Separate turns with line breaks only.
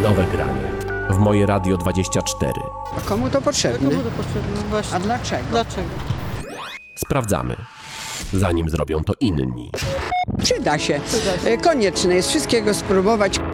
Nowe granie. W Moje Radio 24.
A komu to potrzebne?
Komu to potrzebne? Właśnie.
A dlaczego?
Dlaczego?
Sprawdzamy, zanim zrobią to inni.
Przyda się. Konieczne jest wszystkiego spróbować.